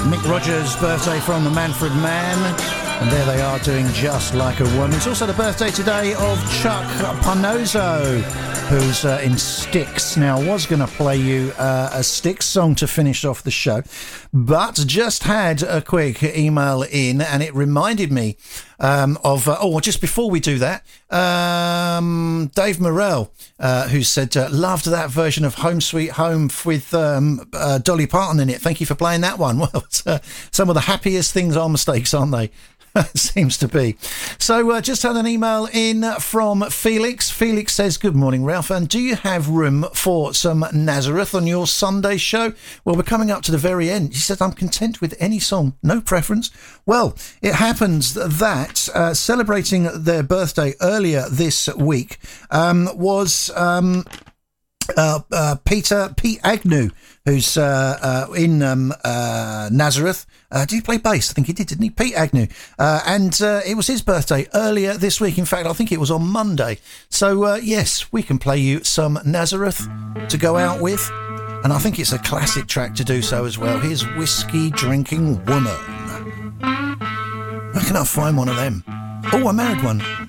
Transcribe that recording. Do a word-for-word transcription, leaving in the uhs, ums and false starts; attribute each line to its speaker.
Speaker 1: Mick Rogers' birthday from the Manfred Man, and there they are doing Just Like a Woman. It's also the birthday today of Chuck Panozzo, who's uh, in Styx. Now, I was going to play you uh, a Styx song to finish off the show, but just had a quick email in, and it reminded me um, of, uh, oh, just before we do that, um, Dave Morrell, uh, who said, uh, loved that version of Home Sweet Home with um, uh, Dolly Parton in it. Thank you for playing that one. Well, it's, uh, some of the happiest things are mistakes, aren't they? Seems to be. So uh, just had an email in from Felix. Felix says, good morning, Ralph, and do you have room for some Nazareth on your Sunday show? Well, we're coming up to the very end. He said, I'm content with any song, no preference. Well, it happens that uh, celebrating their birthday earlier this week um, was um, uh, uh, Peter Pete Agnew, who's uh, uh, in um, uh, Nazareth. Uh, did he play bass? I think he did, didn't he? Pete Agnew. Uh, and uh, it was his birthday earlier this week. In fact, I think it was on Monday. So, uh, yes, we can play you some Nazareth to go out with. And I think it's a classic track to do so as well. Here's Whiskey Drinking Woman. Where can I find one of them? Oh, I married one.